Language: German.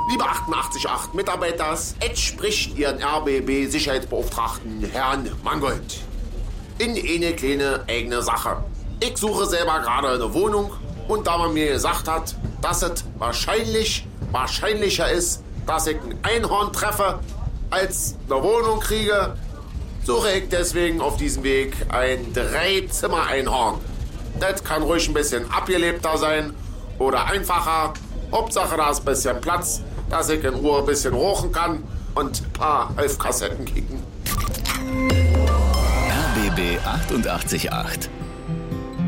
Liebe 88.8 Mitarbeiters, es spricht Ihren RBB-Sicherheitsbeauftragten Herrn Mangold. In eine kleine eigene Sache. Ich suche selber gerade eine Wohnung und da man mir gesagt hat, dass es wahrscheinlicher ist, dass ich ein Einhorn treffe, als eine Wohnung kriege, suche ich deswegen auf diesem Weg ein 3-Zimmer-Einhorn. Das kann ruhig ein bisschen abgelebter sein oder einfacher. Hauptsache, da ist ein bisschen Platz, dass ich in Ruhe ein bisschen rauchen kann und ein paar Elfkassetten kicken. RBB 88.8